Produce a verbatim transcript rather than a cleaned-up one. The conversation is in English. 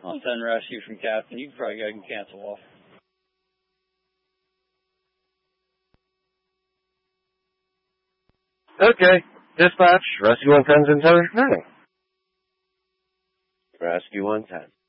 I'll send rescue from Captain. You can probably go and cancel off. Okay. Dispatch, Rescue one ten's in turning. Rescue one ten.